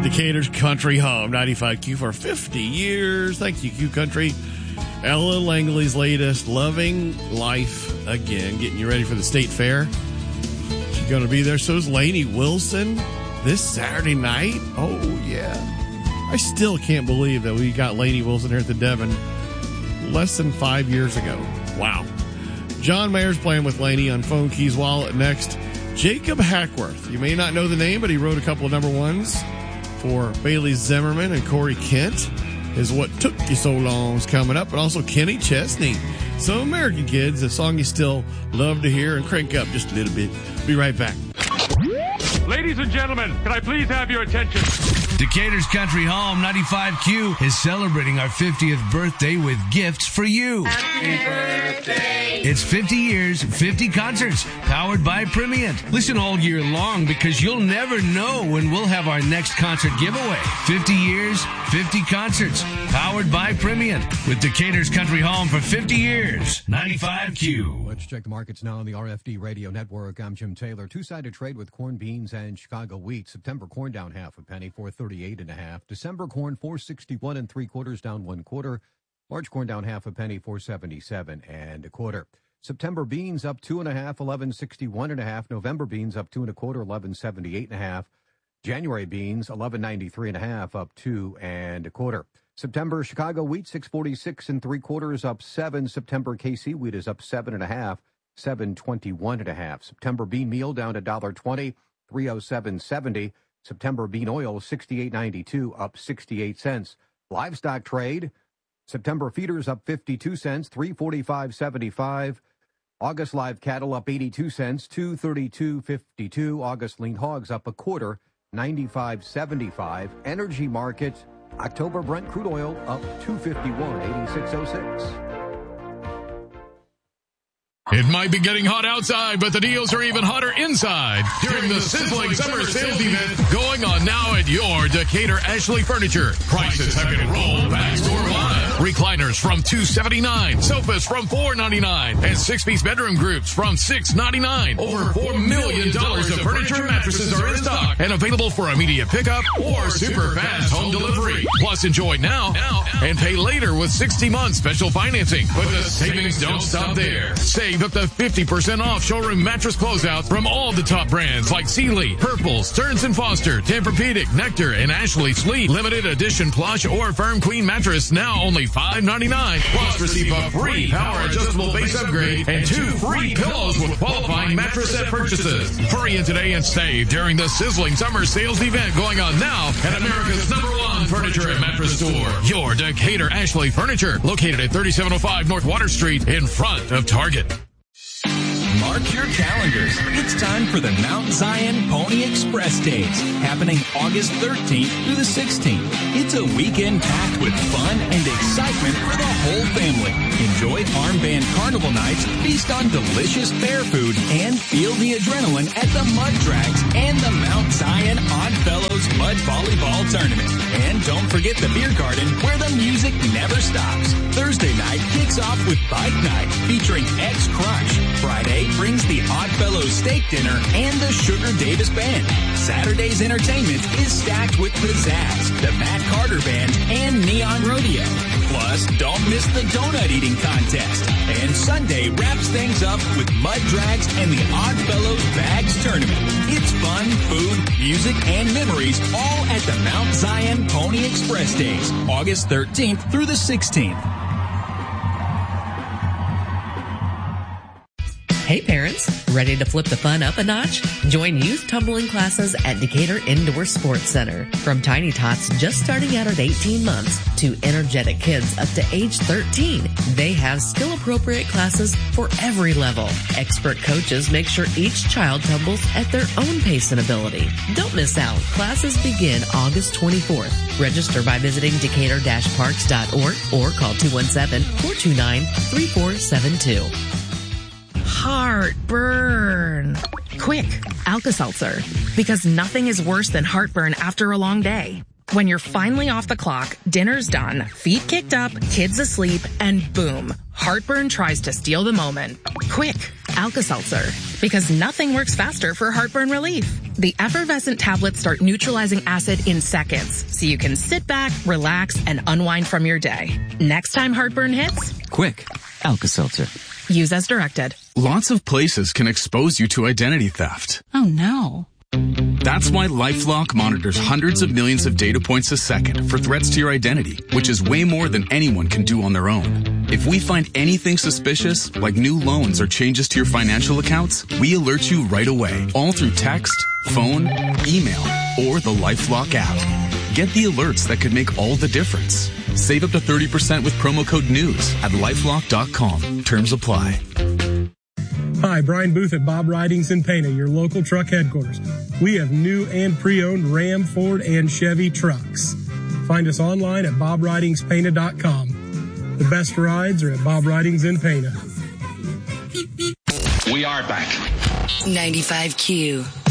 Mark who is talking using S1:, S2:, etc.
S1: Decatur's Country Home, 95Q for 50 years. Thank you, Q Country. Ella Langley's latest, Loving Life Again, getting you ready for the State Fair. She's going to be there. So is Lainey Wilson this Saturday night. Oh, yeah. I still can't believe that we got Lainey Wilson here at the Devon less than 5 years ago. Wow. John Mayer's playing with Lainey on Phone Keys Wallet next. Jacob Hackworth. You may not know the name, but he wrote a couple of number ones for Bailey Zimmerman and Corey Kent. Is What Took You So Long is coming up, but also Kenny Chesney. Some American Kids, a song you still love to hear, and crank up just a little bit. Be right back.
S2: Ladies and gentlemen, can I please have your attention?
S3: Decatur's Country Home 95Q is celebrating our 50th birthday with gifts for you.
S4: Happy birthday.
S3: It's 50 years, 50 concerts, powered by Primient. Listen all year long because you'll never know when we'll have our next concert giveaway. 50 years, 50 concerts, powered by Primient. With Decatur's Country Home for 50 years. 95Q.
S5: Let's check the markets now on the RFD Radio Network. I'm Jim Taylor. Two-sided trade with corn, beans, and Chicago wheat. September corn down half a penny, 438.5. December corn 461 3/4, down 1/4. March corn down half a penny, 477 1/4. September beans up 2.5, 1161.5. November beans up 2 1/4, 1178.5. January beans 1193.5, up 2 1/4. September Chicago wheat 646 3/4, up 7. September KC wheat is up 7.5, 721.5. September bean meal down $1.20, 307.70. September bean oil 68.92, up 68 cents. Livestock trade, September feeders up 52 cents, 345.75. August live cattle up 82 cents, 232.52. August lean hogs up 1/4, 95.75. Energy market, October Brent crude oil up 251, 86.06.
S6: It might be getting hot outside, but the deals are even hotter inside during the sizzling summer sales event going on now at your Decatur Ashley Furniture. Prices have been rolled back store-wide. Recliners from $279, sofas from $499, and 6-piece bedroom groups from $699. Over $4 million of furniture and mattresses are in stock and available for immediate pickup or super fast home delivery. Plus, enjoy now and pay later with 60-month special financing. But the savings don't stop there. Save up to 50% off showroom mattress closeouts from all the top brands like Sealy, Purple, Stearns & Foster, Tempur-Pedic, Nectar, and Ashley Sleep. Limited edition plush or firm queen mattress now only $5.99. Plus receive a free power adjustable base upgrade and 2 free pillows with qualifying mattress set purchases. Hurry in today and save during the sizzling summer sales event going on now at America's #1 furniture and mattress store. Your Decatur Ashley Furniture, located at 3705 North Water Street in front of Target.
S7: Mark your calendars. It's time for the Mount Zion Pony Express Days, happening August 13th through the 16th. It's a weekend packed with fun and excitement for the whole family. Enjoy armband carnival nights, feast on delicious fair food, and feel the adrenaline at the Mud Drags and the Mount Zion Oddfellows Mud Volleyball Tournament. And don't forget the beer garden where the music never stops. Thursday night kicks off with Bike Night featuring X Crush. Friday brings the Oddfellows Steak Dinner and the Sugar Davis Band. Saturday's entertainment is stacked with Pizzazz, the Matt Carter Band, and Neon Rodeo. Plus, don't miss the donut eating contest. And Sunday wraps things up with Mud Drags and the Oddfellows Bags Tournament. It's fun, food, music, and memories all at the Mount Zion Pony Express Days, August 13th through the 16th.
S8: Hey parents, ready to flip the fun up a notch? Join youth tumbling classes at Decatur Indoor Sports Center. From tiny tots just starting out at 18 months to energetic kids up to age 13, they have skill-appropriate classes for every level. Expert coaches make sure each child tumbles at their own pace and ability. Don't miss out. Classes begin August 24th. Register by visiting decatur-parks.org or call 217-429-3472.
S9: Heartburn. Quick, Alka-Seltzer. Because nothing is worse than heartburn after a long day. When you're finally off the clock, dinner's done, feet kicked up, kids asleep, and boom, heartburn tries to steal the moment. Quick, Alka-Seltzer. Because nothing works faster for heartburn relief. The effervescent tablets start neutralizing acid in seconds, so you can sit back, relax, and unwind from your day. Next time heartburn hits,
S10: quick, Alka-Seltzer.
S9: Use as directed.
S11: Lots of places can expose you to identity theft.
S9: Oh no.
S11: That's why LifeLock monitors hundreds of millions of data points a second for threats to your identity, which is way more than anyone can do on their own. If we find anything suspicious, like new loans or changes to your financial accounts, we alert you right away, all through text, phone, email, or the LifeLock app. Get the alerts that could make all the difference. Save up to 30% with promo code NEWS at LifeLock.com. Terms apply.
S12: Hi, Brian Booth at Bob Ridings in Pana, your local truck headquarters. We have new and pre-owned Ram, Ford, and Chevy trucks. Find us online at BobRidingsPana.com. The best rides are at Bob Ridings in Pana.
S13: We are back.
S14: 95Q.